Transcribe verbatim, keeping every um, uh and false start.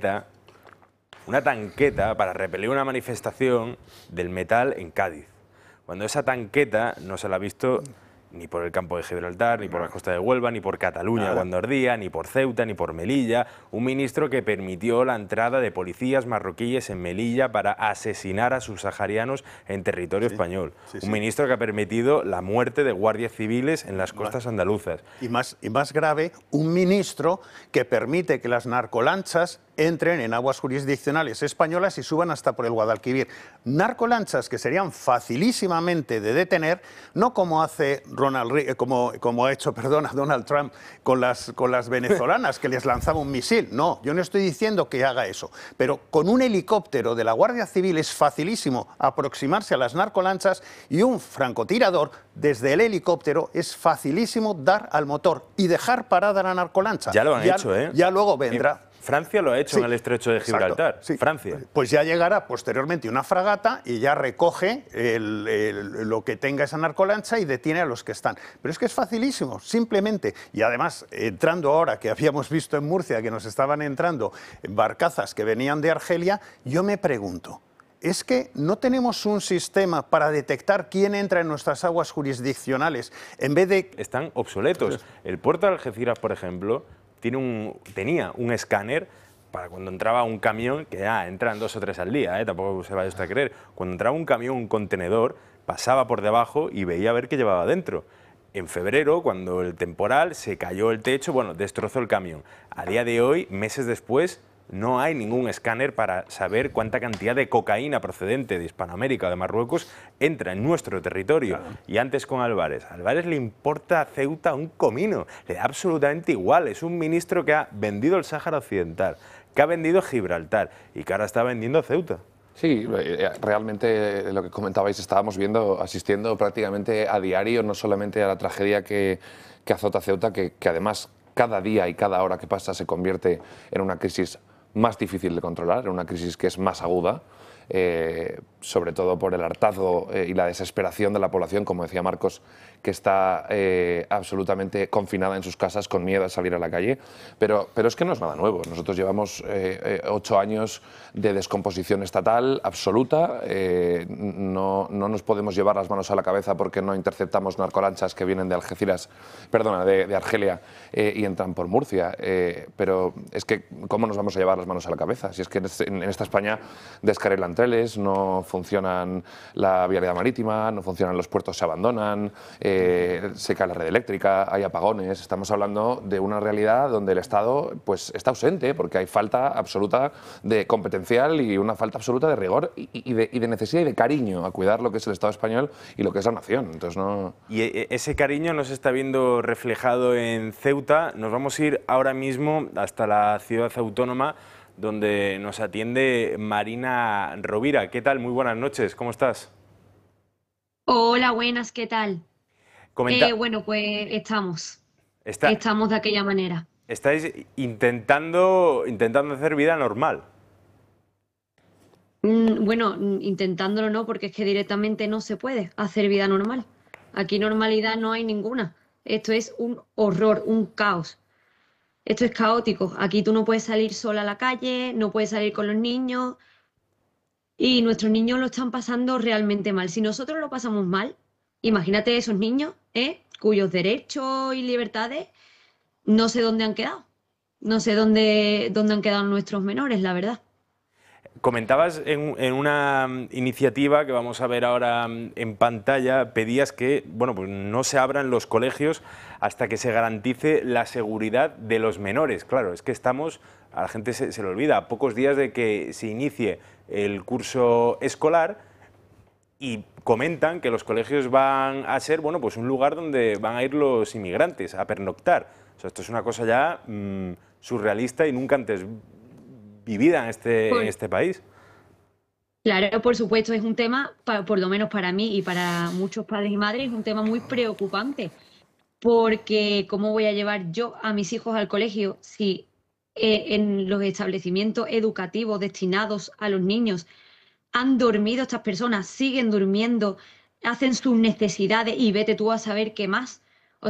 tanqueta, una tanqueta para repeler una manifestación del metal en Cádiz. Cuando esa tanqueta no se la ha visto ni por el campo de Gibraltar, ni por la costa de Huelva, ni por Cataluña Nada. cuando ardía, ni por Ceuta, ni por Melilla. Un ministro que permitió la entrada de policías marroquíes en Melilla para asesinar a subsaharianos en territorio Sí, español. sí, Un sí. ministro que ha permitido la muerte de guardias civiles en las costas andaluzas. Y más, y más grave, un ministro que permite que las narcolanchas entren en aguas jurisdiccionales españolas y suban hasta por el Guadalquivir. Narcolanchas que serían facilísimamente de detener, no como hace Ronald Re- como, como ha hecho perdona, Donald Trump con las, con las venezolanas, que les lanzaba un misil. No, yo no estoy diciendo que haga eso, pero con un helicóptero de la Guardia Civil es facilísimo aproximarse a las narcolanchas y un francotirador desde el helicóptero es facilísimo dar al motor y dejar parada la narcolancha. Ya lo han ya, hecho, ¿eh? Ya luego vendrá... Eh, Francia lo ha hecho Sí, en el estrecho de exacto, Gibraltar. sí. Francia. Pues ya llegará posteriormente una fragata y ya recoge el, el, lo que tenga esa narcolancha y detiene a los que están. Pero es que es facilísimo, simplemente. Y además, entrando ahora, que habíamos visto en Murcia que nos estaban entrando barcazas que venían de Argelia, yo me pregunto, ¿es que no tenemos un sistema para detectar quién entra en nuestras aguas jurisdiccionales en vez de... Están obsoletos. El puerto de Algeciras, por ejemplo, tiene un, tenía un escáner para cuando entraba un camión, que ah, entran dos o tres al día, ¿eh? Tampoco se vaya usted a creer. Cuando entraba un camión, un contenedor, pasaba por debajo y veía a ver qué llevaba dentro. En febrero, cuando el temporal se cayó el techo, bueno, destrozó el camión. A día de hoy, meses después, no hay ningún escáner para saber cuánta cantidad de cocaína procedente de Hispanoamérica o de Marruecos entra en nuestro territorio. Claro. Y antes con Álvarez. A Álvarez le importa a Ceuta un comino, le da absolutamente igual. Es un ministro que ha vendido el Sáhara Occidental, que ha vendido Gibraltar y que ahora está vendiendo Ceuta. Sí, realmente lo que comentabais, estábamos viendo, asistiendo prácticamente a diario, no solamente a la tragedia que, que azota Ceuta, que, que además cada día y cada hora que pasa se convierte en una crisis más difícil de controlar, en una crisis que es más aguda, eh, sobre todo por el hartazgo eh, y la desesperación de la población, como decía Marcos, que está eh, absolutamente confinada en sus casas con miedo a salir a la calle. Pero, pero es que no es nada nuevo. Nosotros llevamos eh, eh, ocho años de descomposición estatal absoluta. Eh, no, no nos podemos llevar las manos a la cabeza porque no interceptamos narcolanchas que vienen de Algeciras, perdona, de, de Argelia eh, y entran por Murcia. Eh, pero es que, ¿cómo nos vamos a llevar las manos a la cabeza? Si es que en, en esta España descarrilan trenes, no funcionan la vialidad marítima, no funcionan los puertos, se abandonan, eh, se cae la red eléctrica, hay apagones. Estamos hablando de una realidad donde el Estado pues, está ausente porque hay falta absoluta de competencial y una falta absoluta de rigor y, y, de, y de necesidad y de cariño a cuidar lo que es el Estado español y lo que es la nación. Entonces, no... Y ese cariño no se está viendo reflejado en Ceuta. Nos vamos a ir ahora mismo hasta la ciudad autónoma donde nos atiende Marina Rovira. ¿Qué tal? Muy buenas noches, ¿cómo estás? Hola, buenas, ¿qué tal? Comenta... Eh, bueno, pues estamos. Está... Estamos de aquella manera. Estáis intentando, intentando hacer vida normal. Mm, bueno, intentándolo no, porque es que directamente no se puede hacer vida normal. Aquí normalidad no hay ninguna. Esto es un horror, un caos. Esto es caótico. Aquí tú no puedes salir sola a la calle, no puedes salir con los niños y nuestros niños lo están pasando realmente mal. Si nosotros lo pasamos mal, imagínate esos niños, ¿eh? Cuyos derechos y libertades no sé dónde han quedado. No sé dónde, dónde han quedado nuestros menores, la verdad. Comentabas en, en una iniciativa que vamos a ver ahora en pantalla, pedías que bueno, pues no se abran los colegios hasta que se garantice la seguridad de los menores. Claro, es que estamos, a la gente se, se le olvida, a pocos días de que se inicie el curso escolar y comentan que los colegios van a ser bueno, pues un lugar donde van a ir los inmigrantes a pernoctar. O sea, esto es una cosa ya mmm, surrealista y nunca antes vivida en este, por, en este país. Claro, por supuesto, es un tema, por lo menos para mí y para muchos padres y madres, es un tema muy preocupante, porque ¿cómo voy a llevar yo a mis hijos al colegio si eh, en los establecimientos educativos destinados a los niños han dormido estas personas, siguen durmiendo, hacen sus necesidades y vete tú a saber qué más?